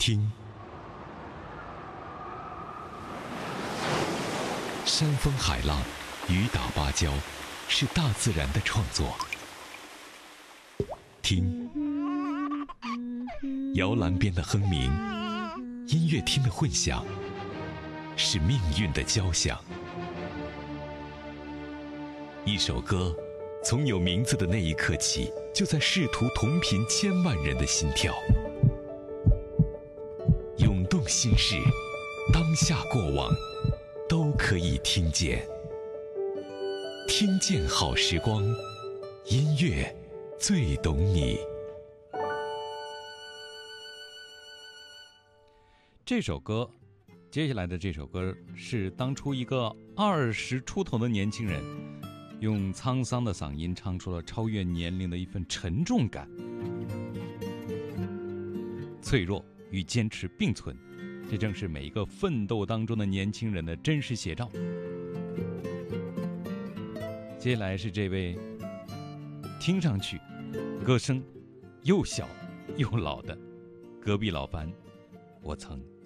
听，山风海浪，雨打芭蕉，是大自然的创作。听，摇篮边的哼鸣，音乐厅的混响，是命运的交响。一首歌，从有名字的那一刻起，就在试图同频千万人的心跳。涌动心事，当下过往，都可以听见。听见好时光，音乐最懂你。 这首歌，接下来的这首歌是当初一个20出头的年轻人，用沧桑的嗓音唱出了超越年龄的一份沉重感。脆弱与坚持并存，这正是每一个奋斗当中的年轻人的真实写照。接下来是这位听上去歌声又小又老的隔壁老樊，我曾